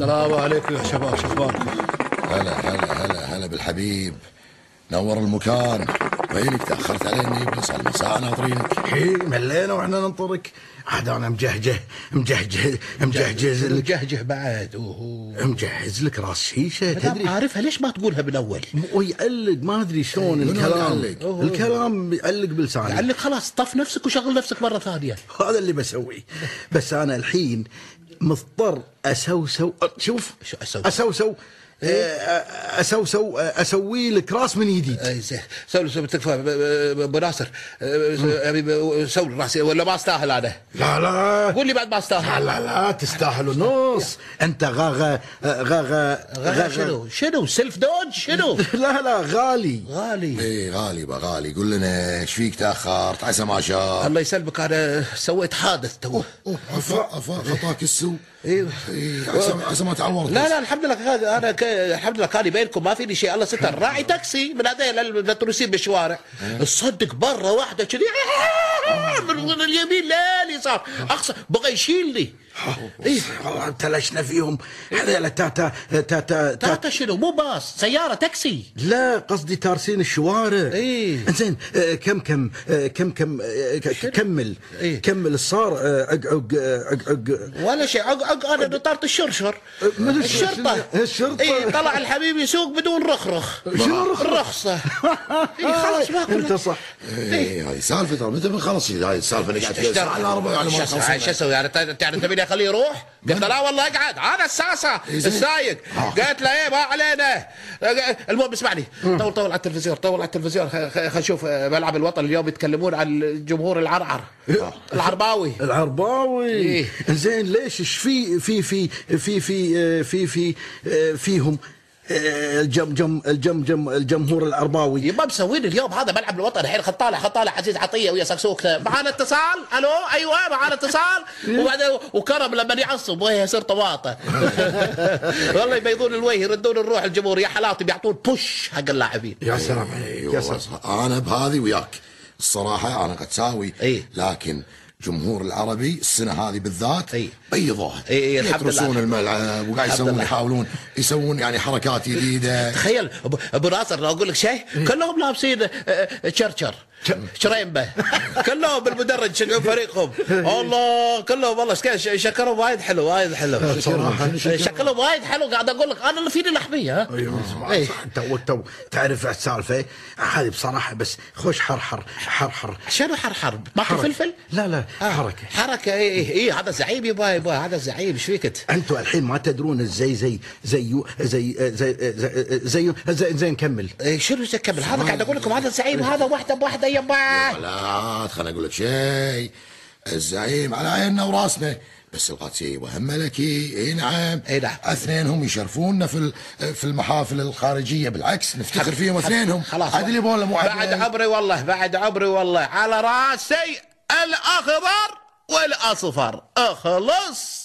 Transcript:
السلام عليكم يا شباب، شو اخباركم؟ هلا بالحبيب، نور المكان. وينك تأخرت علينا؟ يبقى صار لنا ساعة ناطرينك. ملينا واحنا ننطرك. عاد انا مجهجه بعد. مجهز لك راس شيشه. تدري عارفها، ليش ما تقولها بالاول؟ ويعلق ما ادري شلون الكلام يعلق بلسانه. يعلق خلاص، طف نفسك وشغل نفسك مره ثانيه. هذا اللي بسويه. بس انا الحين مضطر شوف اسوي لك راس من جديد. سوي تكفى ابو ناصر، سوي راسي ولا ما استاهل انا؟ لا قول لي بعد ما استاهل. لا تستاهل ونص. انت غاغا شنو سيلف دوج شنو؟ لا غالي. ايه غالي. قول لنا ايش فيك تاخرت؟ عسى ما شاء الله يسلمك، انا سويت حادث تو. خطاك السوق. ايوه عسى ما تعورت. لا الحمد لله، انا الحمد لله كان بينكم ما فيني شيء، الله ستر. راعي تاكسي من هذيل التونسيين بالشوارع، تصدق برا واحده كذي من اليمين لليسار، اقصى بغى يشيلني. والله تلشنا فيهم هذول. تاتا شنو؟ مو باص، سياره تاكسي. لا قصدي تارسين الشوارع. انزين كمل الصار. عق ولا شيء. عق انا نطرت الشرشر. الشرطه طلع الحبيب يسوق بدون رخرخ. شنو الرخصه؟ خلاص ما انت صح. هذه سالفه ترى متى بنخلص هذه السالفه. نقعد فيها ساعه الا ربع على ما نخلص. شو اسوي يعني؟ تبيني اخليه يروح؟ قلت لا والله اقعد، انا الساسه السايق. قالت له ايه ما علينا. المهم اسمعني، طول على التلفزيون خل نشوف ملعب الوطن اليوم يتكلمون عن الجمهور العرباوي. زين ليش ايش فيهم الجمهور العرباوي؟ يبقى مسوين اليوم هذا ملعب الوطن. الحين خل طالع عزيز عطيه ويا سكسوك. معانا اتصال. الو ايوه معانا اتصال. وبعدين وكرم لما يعصب وهي يصير طواطه. والله يبيضون الوجه، يردون الروح الجمهور. يا حلاوتي بيعطون بوش حق اللاعبين. يا سلام عليك. انا بهذه وياك الصراحه، انا قد ساوي. لكن جمهور العربي السنه هذه بالذات بيضوها. يترسون الملعب وقاعد يحاولون يسوون يعني حركات جديده. تخيل ابو ناصر لو اقول لك شيء، كلهم لابسين شرشر شريمبه، كلهم بالمدرج يشجعون فريقهم. الله كلهم والله شكلهم وايد حلو شكلهم وايد حلو. قاعد اقول لك انا اللي فيني لحميه. ايوه تو تعرف السالفه هذه بصراحه. بس خوش حرحر. شنو حرحر؟ ماكو فلفل؟ لا حركه. هذا زعيم يبا هذا زعيم. ايش فيك انتوا الحين ما تدرون زي نكمل. شنو زي نكمل؟ هذا قاعد اقول لكم هذا زعيم، هذا واحده بواحده يبا. لا خليني اقول لك شيء. الزعيم على عيننا وراسنا، بس القادسيه وهم ملكي. نعم. اثنينهم يشرفونا في المحافل الخارجيه. بالعكس نفتخر فيهم اثنينهم. خلاص هذا اللي يبون مو بعد عمري والله على راسي الاخضر والاصفر. اخلص.